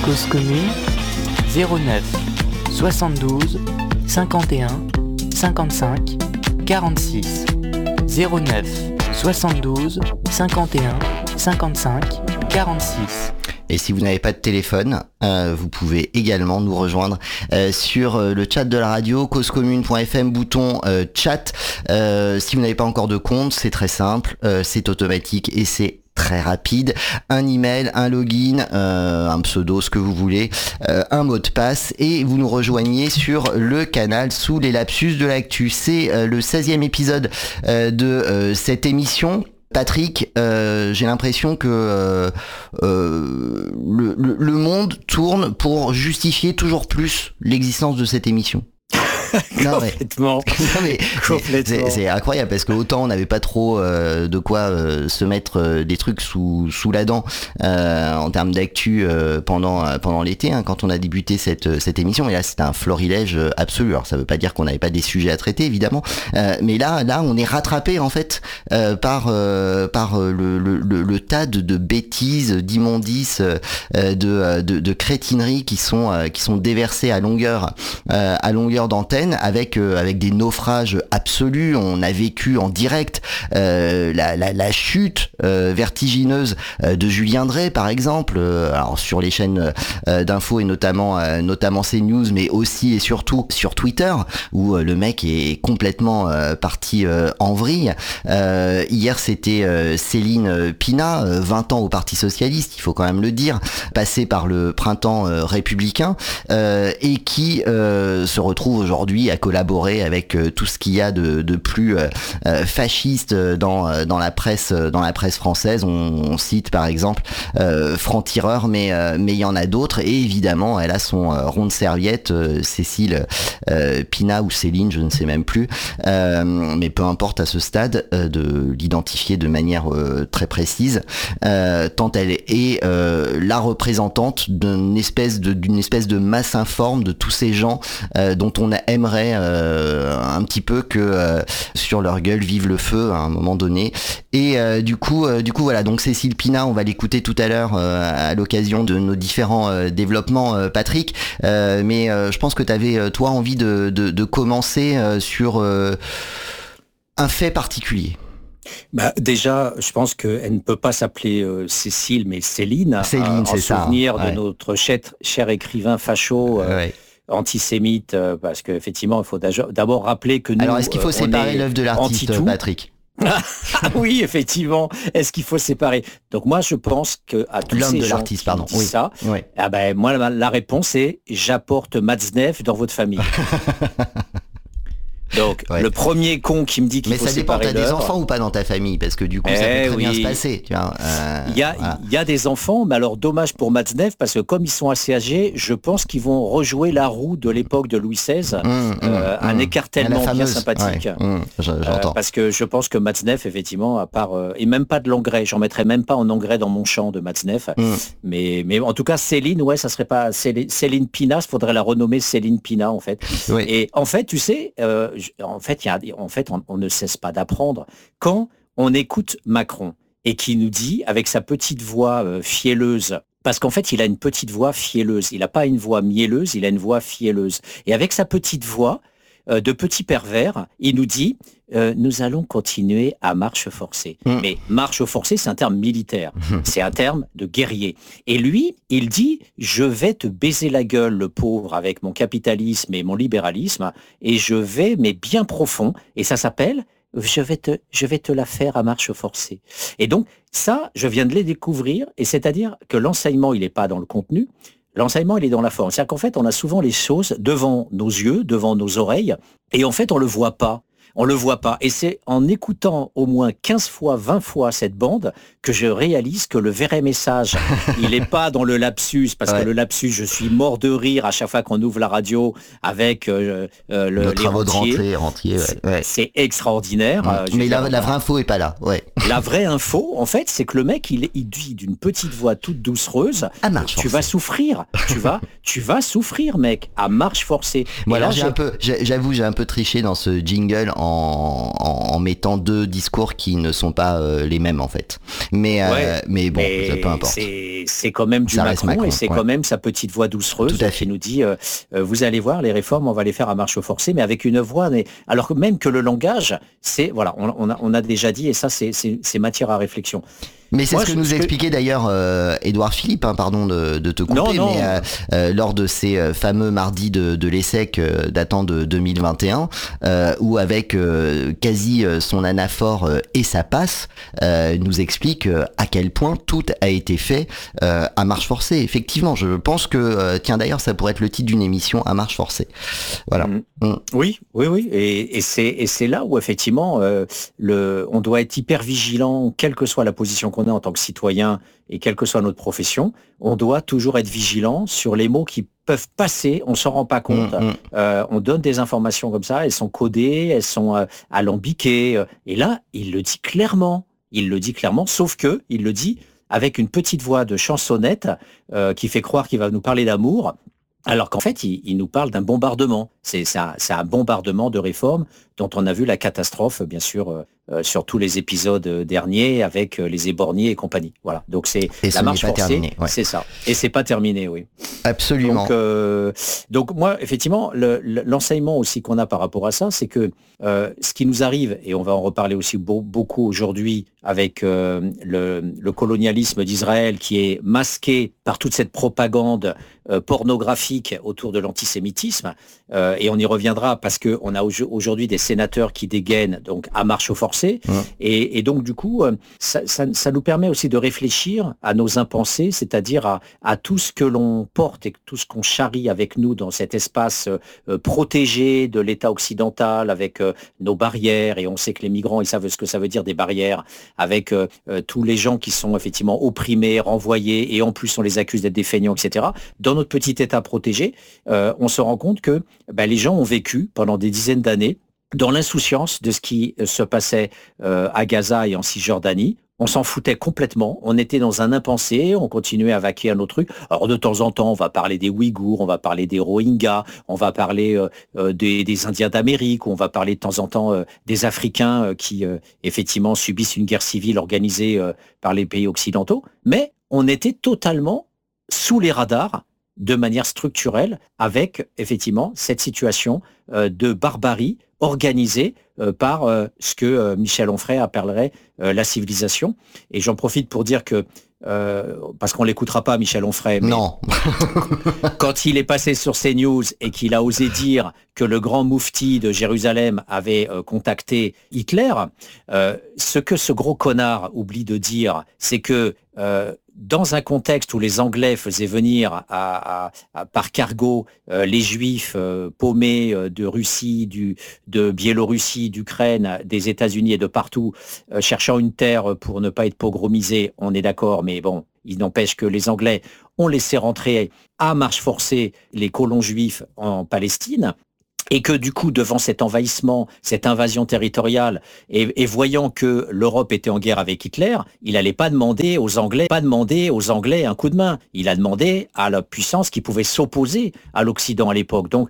Cause commune 09 72 51 55 46 09 72 51 55 46. Et si vous n'avez pas de téléphone, vous pouvez également nous rejoindre sur le chat de la radio, causecommune.fm, bouton chat. Si vous n'avez pas encore de compte, c'est très simple, c'est automatique et c'est très rapide. Un email, un login, un pseudo, ce que vous voulez, un mot de passe et vous nous rejoignez sur le canal Sous les lapsus de l'actu. C'est le 16e épisode de cette émission. Patrick, j'ai l'impression que le monde tourne pour justifier toujours plus l'existence de cette émission. Complètement. Complètement. C'est incroyable parce que autant on n'avait pas trop de quoi se mettre des trucs sous la dent en termes d'actu pendant l'été quand on a débuté cette émission, et là c'était un florilège absolu. Alors ça veut pas dire qu'on n'avait pas des sujets à traiter évidemment, mais là on est rattrapé en fait par le tas de bêtises, d'immondices, de crétineries qui sont déversées à longueur d'antenne, avec des naufrages absolus. On a vécu en direct la chute vertigineuse de Julien Drey par exemple, alors sur les chaînes d'infos et notamment CNews, mais aussi et surtout sur Twitter où le mec est complètement parti en vrille. Hier c'était Céline Pina, 20 ans au Parti Socialiste, il faut quand même le dire, passée par le printemps républicain, et qui se retrouve aujourd'hui à collaborer avec tout ce qu'il y a de plus fasciste dans la presse française. On cite par exemple Franc-Tireur, mais il y en a d'autres, et évidemment elle a son rond de serviette, Cécile Pina ou Céline, je ne sais même plus, mais peu importe à ce stade de l'identifier de manière très précise, tant elle est la représentante d'une espèce de masse informe de tous ces gens dont on aimerait un petit peu que sur leur gueule vive le feu à un moment donné. Et du coup voilà, donc Cécile Pina, on va l'écouter tout à l'heure à l'occasion de nos différents développements, Patrick, mais je pense que tu avais toi envie de commencer sur un fait particulier. Déjà, je pense qu'elle ne peut pas s'appeler Cécile, mais Céline, en souvenir de notre cher écrivain facho. Antisémite, parce qu'effectivement, il faut d'abord rappeler que nous... Alors, est-ce qu'il faut séparer l'œuvre de l'artiste, Patrick? Oui, effectivement. Est-ce qu'il faut séparer? Donc moi, je pense que à tous ces gens qui disent ça, moi, la réponse est: j'apporte Matzneff dans votre famille. Donc, le premier con qui me dit qu'il faut séparer l'œuvre... Mais ça dépend, t'as des enfants ou pas dans ta famille? Parce que du coup, ça peut très bien se passer. Tu vois, il y a des enfants, mais alors dommage pour Matzneff, parce que comme ils sont assez âgés, je pense qu'ils vont rejouer la roue de l'époque de Louis XVI, un écartèlement bien sympathique. J'entends. Parce que je pense que Matzneff, effectivement, à part... et même pas de l'engrais, j'en mettrais même pas en engrais dans mon champ de Matzneff. Mais en tout cas, Céline, ça serait pas... Céline Pina, il faudrait la renommer Céline Pina, en fait. Oui. Et en fait, tu sais... on ne cesse pas d'apprendre quand on écoute Macron et qui nous dit avec sa petite voix fielleuse, parce qu'en fait il a une petite voix fielleuse, il n'a pas une voix mielleuse, il a une voix fielleuse, et avec sa petite voix de petit pervers, il nous dit nous allons continuer à marche forcée. Mais marche forcée, c'est un terme militaire, c'est un terme de guerrier. Et lui, il dit je vais te baiser la gueule, le pauvre, avec mon capitalisme et mon libéralisme, et je vais, mais bien profond, et ça s'appelle je vais te la faire à marche forcée. Et donc ça, je viens de les découvrir, et c'est-à-dire que l'enseignement, il n'est pas dans le contenu. L'enseignement, il est dans la forme. C'est-à-dire qu'en fait, on a souvent les choses devant nos yeux, devant nos oreilles, et en fait, on le voit pas. On le voit pas. Et c'est en écoutant au moins 15 fois, 20 fois cette bande que je réalise que le vrai message, il n'est pas dans le lapsus, parce que le lapsus, je suis mort de rire à chaque fois qu'on ouvre la radio avec le travaux de rentier. C'est extraordinaire. Mais la vraie info est pas là. La vraie info, en fait, c'est que le mec, il dit d'une petite voix toute doucereuse, tu vas souffrir. Tu vas souffrir, mec, à marche forcée. Moi, alors, j'avoue, j'ai un peu triché dans ce jingle en mettant deux discours qui ne sont pas les mêmes en fait. Mais bon, peu importe. C'est quand même du Macron, et c'est quand même sa petite voix doucereuse qui nous dit vous allez voir, les réformes, on va les faire à marche forcée, mais avec une voix. Alors que même que le langage, c'est voilà, on a déjà dit, et ça c'est matière à réflexion. Mais c'est ce que nous expliquait d'ailleurs Édouard Philippe, pardon de te couper, mais lors de ces fameux mardis de l'ESSEC datant de 2021, où avec quasi son anaphore et sa passe, nous explique à quel point tout a été fait à marche forcée. Effectivement, je pense que, tiens d'ailleurs, ça pourrait être le titre d'une émission, à marche forcée. Voilà. Oui, et c'est là où effectivement on doit être hyper vigilant, quelle que soit la position qu'on a en tant que citoyen et quelle que soit notre profession, on doit toujours être vigilant sur les mots qui peuvent passer, on s'en rend pas compte. On donne des informations comme ça, elles sont codées, elles sont alambiquées, et là, il le dit clairement, sauf que il le dit avec une petite voix de chansonnette qui fait croire qu'il va nous parler d'amour, alors qu'en fait, il nous parle d'un bombardement. C'est un bombardement de réformes dont on a vu la catastrophe, bien sûr, sur tous les épisodes derniers avec les éborgnés et compagnie. Voilà. Donc c'est la marche forcée, c'est ça. Et c'est pas terminé, oui. Absolument. Donc moi, effectivement, l'enseignement aussi qu'on a par rapport à ça, c'est que ce qui nous arrive, et on va en reparler aussi beaucoup aujourd'hui avec le colonialisme d'Israël qui est masqué par toute cette propagande pornographique autour de l'antisémitisme, et on y reviendra parce qu'on a aujourd'hui des sénateurs qui dégainent donc à marche forcée, et donc du coup ça nous permet aussi de réfléchir à nos impensés, c'est-à-dire à tout ce que l'on porte et tout ce qu'on charrie avec nous dans cet espace protégé de l'État occidental avec nos barrières, et on sait que les migrants ils savent ce que ça veut dire des barrières, avec tous les gens qui sont effectivement opprimés, renvoyés, et en plus on les accuse d'être des feignants, etc. Dans notre petit État protégé, on se rend compte que les gens ont vécu pendant des dizaines d'années dans l'insouciance de ce qui se passait à Gaza et en Cisjordanie. On s'en foutait complètement, on était dans un impensé, on continuait à vaquer à nos trucs. Alors de temps en temps, on va parler des Ouïghours, on va parler des Rohingyas, on va parler des Indiens d'Amérique, on va parler de temps en temps des Africains qui effectivement subissent une guerre civile organisée par les pays occidentaux. Mais on était totalement sous les radars de manière structurelle avec effectivement cette situation de barbarie organisée par ce que Michel Onfray appellerait la civilisation. Et j'en profite pour dire que, parce qu'on l'écoutera pas Michel Onfray, mais non. Quand il est passé sur CNews et qu'il a osé dire que le grand moufti de Jérusalem avait contacté Hitler, ce que ce gros connard oublie de dire, c'est que dans un contexte où les Anglais faisaient venir par cargo les Juifs paumés de Russie, de Biélorussie, d'Ukraine, des États-Unis et de partout, cherchant une terre pour ne pas être pogromisés, on est d'accord, mais bon, il n'empêche que les Anglais ont laissé rentrer à marche forcée les colons juifs en Palestine. Et que du coup, devant cet envahissement, cette invasion territoriale, et voyant que l'Europe était en guerre avec Hitler, il n'allait pas demander aux Anglais un coup de main. Il a demandé à la puissance qui pouvait s'opposer à l'Occident à l'époque. Donc,